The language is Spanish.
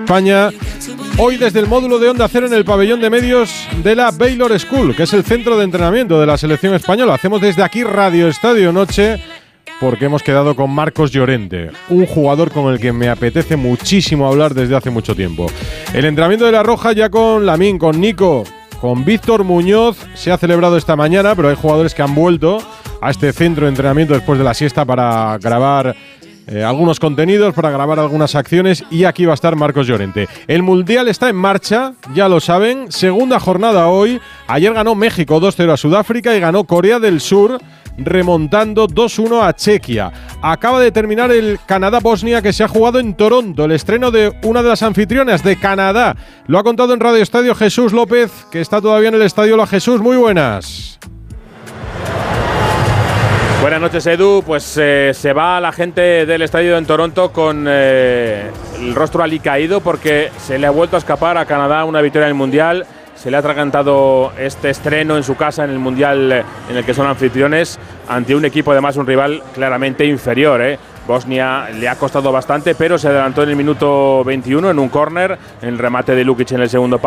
España. Hoy desde el módulo de Onda Cero en el pabellón de medios de la Baylor School, que es el centro de entrenamiento de la selección española. Hacemos desde aquí Radio Estadio Noche porque hemos quedado con Marcos Llorente, un jugador con el que me apetece muchísimo hablar desde hace mucho tiempo. El entrenamiento de La Roja ya con Lamín, con Nico, con Víctor Muñoz se ha celebrado esta mañana, pero hay jugadores que han vuelto a este centro de entrenamiento después de la siesta para grabar algunos contenidos, para grabar algunas acciones, y aquí va a estar Marcos Llorente. El Mundial está en marcha, ya lo saben, segunda jornada hoy. Ayer ganó México 2-0 a Sudáfrica y ganó Corea del Sur remontando 2-1 a Chequia. Acaba de terminar el Canadá-Bosnia, que se ha jugado en Toronto, el estreno de una de las anfitrionas de Canadá. Lo ha contado en Radio Estadio Jesús López, que está todavía en el estadio. Hola Jesús, muy buenas. Buenas noches, Edu. Pues se va la gente del estadio en Toronto con el rostro alicaído porque se le ha vuelto a escapar a Canadá una victoria en el Mundial. Se le ha atragantado este estreno en su casa en el Mundial en el que son anfitriones ante un equipo, además un rival claramente inferior. Bosnia le ha costado bastante, pero se adelantó en el minuto 21 en un córner, en el remate de Lukic en el segundo palo.